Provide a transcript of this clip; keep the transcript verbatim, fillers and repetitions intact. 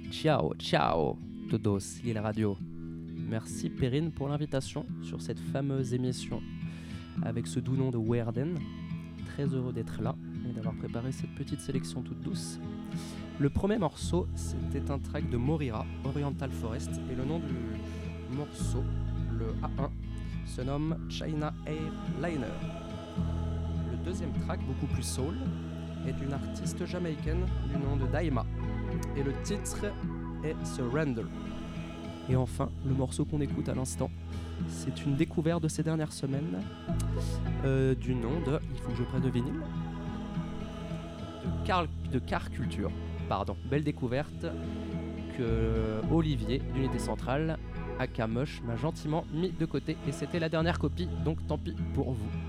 Ciao, ciao, todos, Lille Radio. Merci Perrine pour l'invitation sur cette fameuse émission avec ce doux nom de Weerden. Très heureux d'être là et d'avoir préparé cette petite sélection toute douce. Le premier morceau, c'était un track de Morira, Oriental Forest, et le nom du morceau, le A un, se nomme China Airliner. Le deuxième track, beaucoup plus soul, est d'une artiste jamaïcaine du nom de Daima, et le titre est Surrender. Et enfin, le morceau qu'on écoute à l'instant, c'est une découverte de ces dernières semaines euh, du nom de, il faut que je prenne le vinyle, de Car, de Car Culture. Pardon, belle découverte que Olivier d'Unité Centrale, aka Mush, m'a gentiment mis de côté. Et c'était la dernière copie, donc tant pis pour vous.